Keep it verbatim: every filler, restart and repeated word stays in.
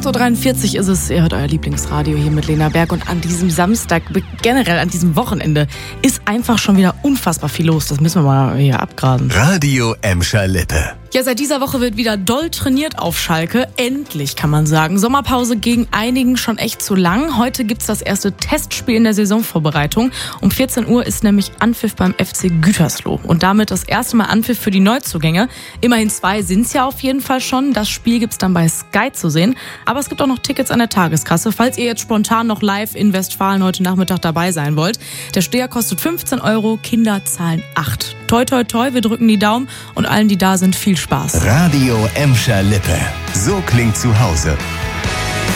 acht Uhr dreiundvierzig ist es, ihr hört euer Lieblingsradio hier mit Lena Berg und an diesem Samstag, generell an diesem Wochenende, ist einfach schon wieder unfassbar viel los. Das müssen wir mal hier abgraden. Radio Emscher Lippe. Ja, seit dieser Woche wird wieder doll trainiert auf Schalke. Endlich, kann man sagen. Sommerpause ging einigen schon echt zu lang. Heute gibt's das erste Testspiel in der Saisonvorbereitung. Um vierzehn Uhr ist nämlich Anpfiff beim F C Gütersloh. Und damit das erste Mal Anpfiff für die Neuzugänge. Immerhin zwei sind's ja auf jeden Fall schon. Das Spiel gibt's dann bei Sky zu sehen. Aber es gibt auch noch Tickets an der Tageskasse, falls ihr jetzt spontan noch live in Westfalen heute Nachmittag dabei sein wollt. Der Steher kostet fünfzehn Euro, Kinder zahlen acht. Toi, toi, toi, wir drücken die Daumen und allen, die da sind, viel Spaß. Radio Emscher Lippe. So klingt zu Hause.